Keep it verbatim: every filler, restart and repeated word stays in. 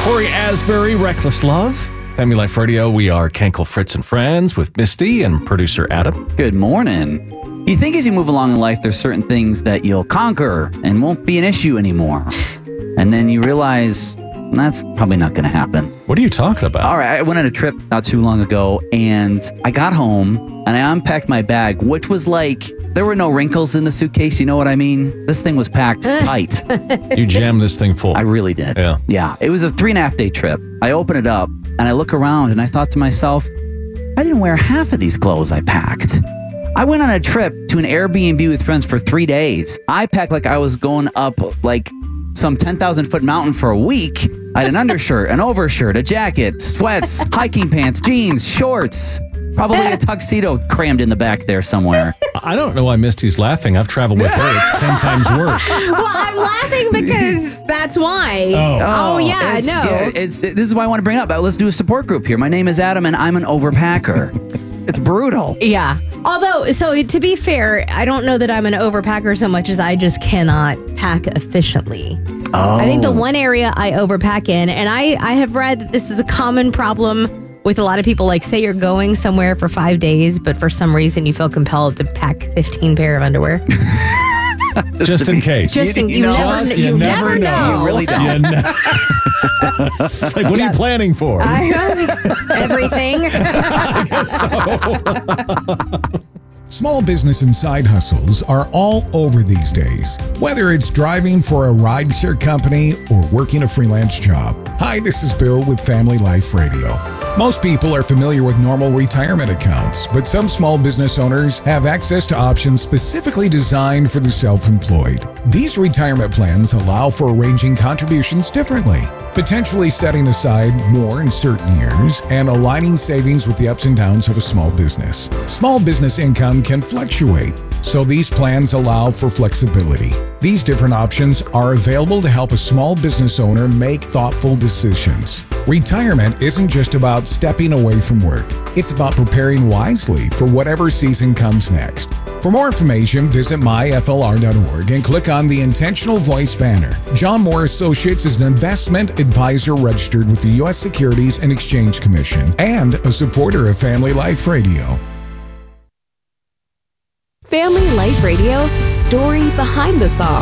Corey Asbury, Reckless Love. Family Life Radio, we are Kenkel, Fritz, and Friends with Misty and producer Adam. Good morning. You think as you move along in life, there's certain things that you'll conquer and won't be an issue anymore. And then you realize that's probably not going to happen. What are you talking about? All right, I went on a trip not too long ago, and I got home, and I unpacked my bag, which was like, there were no wrinkles in the suitcase, you know what I mean? This thing was packed tight. You jammed this thing full. I really did. Yeah. Yeah, it was a three and a half day trip. I open it up, and I look around, and I thought to myself, I didn't wear half of these clothes I packed. I went on a trip to an Airbnb with friends for three days. I packed like I was going up like some ten thousand foot mountain for a week. I had an undershirt, an overshirt, a jacket, sweats, hiking pants, jeans, shorts, probably a tuxedo crammed in the back there somewhere. I don't know why Misty's laughing. I've traveled with her. It's ten times worse. Well, I'm laughing because that's why. Oh, oh yeah, it's, no. Yeah, it's, this is why I want to bring it up. Let's do a support group here. My name is Adam, and I'm an overpacker. It's brutal. Yeah. Although, so to be fair, I don't know that I'm an overpacker so much as I just cannot pack efficiently. Oh. I think the one area I overpack in, and I, I have read that this is a common problem with a lot of people, like say you're going somewhere for five days, but for some reason you feel compelled to pack fifteen pair of underwear. Just in case. Just in, You you, know, never, just- you, you never never know. know. You really don't. You know. It's like, what are you planning for? Everything. Small business and side hustles are all over these days, whether it's driving for a rideshare company or working a freelance job. Hi, this is Bill with Family Life Radio. Most people are familiar with normal retirement accounts, but some small business owners have access to options specifically designed for the self-employed. These retirement plans allow for arranging contributions differently, potentially setting aside more in certain years and aligning savings with the ups and downs of a small business. Small business income can fluctuate, so these plans allow for flexibility. These different options are available to help a small business owner make thoughtful decisions. Retirement isn't just about stepping away from work. It's about preparing wisely for whatever season comes next. For more information, visit my f l r dot org and click on the Intentional Voice banner. John Moore Associates is an investment advisor registered with the U S Securities and Exchange Commission and a supporter of Family Life Radio. Family Life Radio's Story Behind the Song.